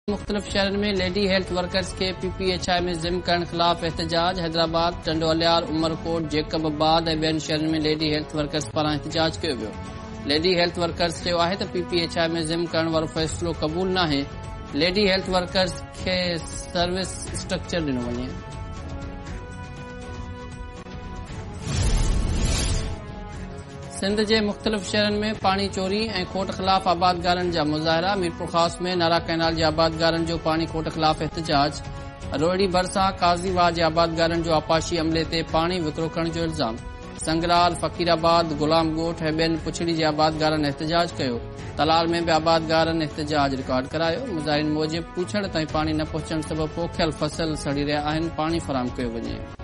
मुख़्तलिफ़ शहरनि में लेडी हेल्थ वर्कर्स खे PPHI में ज़िम करण ख़िलाफ़ एहतजाज। हैदराबाद, टंडोलियार, उमरकोट, जेकबाबाद ऐं ॿियनि शहरनि में लेडी हेल्थ वर्कर्स पारां एहतजाज कयो वियो। लेडी हेल्थ वर्कर्स चयो आहे त PPHI में ज़िम करण वारो फ़ैसिलो क़बूल नाहे। लेडी हेल्थ वर्कर्स खे सर्विस स्ट्रक्चर ॾिनो वञे। सिंध जे मुख़्तलिफ़ शहरनि में पाणी चोरी ऐं खोट ख़िलाफ़ आबादगारनि जा मुज़ाहिरा। मीरपुर ख़ास में नारा कैनाल जे आबादगारनि जो पाणी खोट ख़िलाफ़ एहतजाज। रोहिड़ी भरिसां काज़ीवाह जे आबादगारनि जो आपाशी अमले ते पाणी विकिरो करण जो इल्ज़ाम। संगराल, फ़कीराबाद, गुलाम ॻोठ ऐं ॿियनि पुछड़ी जे आबादगारनि एहतजाज कयो। तलाल में बि आबादगारनि एहतजाज रिकॉर्ड करायो। मुज़ाहिरीन मूजिबि पूछड़ ताईं पाणी न पहुचण सबबि पोखियल फसल सड़ी रहिया आहिनि। पाणी फ़राहम कयो वञे।